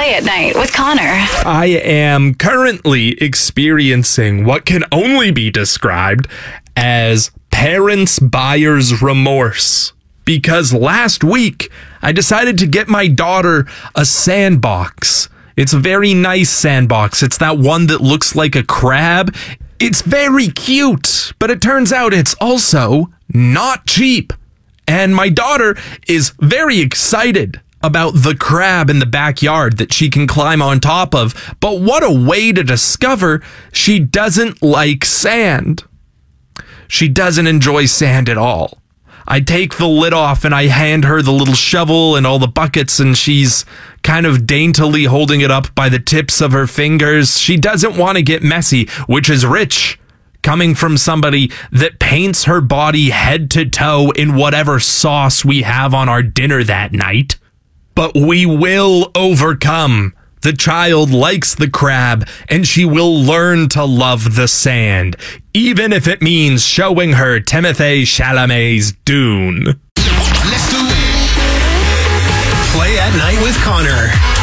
Play at Night with Connor. I am currently experiencing what can only be described as parents' buyer's remorse. Because last week, I decided to get my daughter a sandbox. It's a very nice sandbox. It's that one that looks like a crab. It's very cute, but it turns out it's also not cheap. And my daughter is very excited about the crab in the backyard that she can climb on top of. But what a way to discover she doesn't like sand. She doesn't enjoy sand at all. I take the lid off and I hand her the little shovel and all the buckets, and she's kind of daintily holding it up by the tips of her fingers. She doesn't want to get messy, which is rich, coming from somebody that paints her body head to toe in whatever sauce we have on our dinner that night. But we will overcome. The child likes the crab, and she will learn to love the sand, even if it means showing her Timothée Chalamet's Dune. Let's do it. Play at Night with Connor.